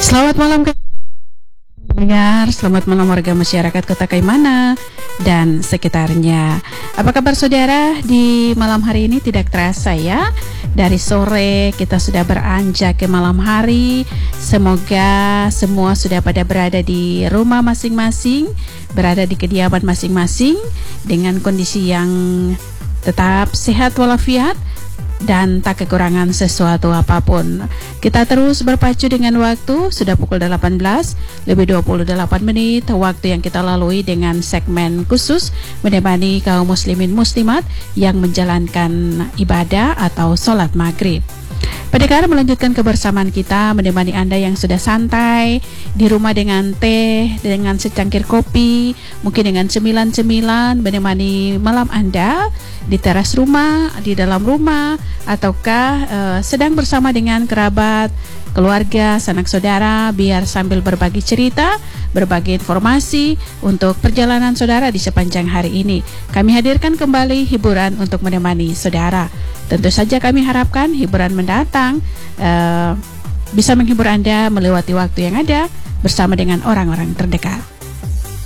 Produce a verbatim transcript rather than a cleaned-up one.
Selamat malam pendengar, selamat malam warga masyarakat Kota Kaimana dan sekitarnya. Apa kabar saudara? Di malam hari ini tidak terasa ya, dari sore kita sudah beranjak ke malam hari. Semoga semua sudah pada berada di rumah masing-masing, berada di kediaman masing-masing dengan kondisi yang tetap sehat walafiat dan tak kekurangan sesuatu apapun. Kita terus berpacu dengan waktu. Sudah pukul delapan belas lebih dua puluh delapan menit, waktu yang kita lalui dengan segmen khusus menemani kaum muslimin muslimat yang menjalankan ibadah atau sholat maghrib. Pendengar, melanjutkan kebersamaan kita menemani Anda yang sudah santai di rumah dengan teh, dengan secangkir kopi, mungkin dengan cemilan-cemilan, menemani malam Anda di teras rumah, di dalam rumah, ataukah uh, sedang bersama dengan kerabat, keluarga, sanak saudara, biar sambil berbagi cerita, berbagi informasi untuk perjalanan saudara di sepanjang hari ini. Kami hadirkan kembali hiburan untuk menemani saudara. Tentu saja kami harapkan hiburan mendatang uh, bisa menghibur Anda melewati waktu yang ada bersama dengan orang-orang terdekat.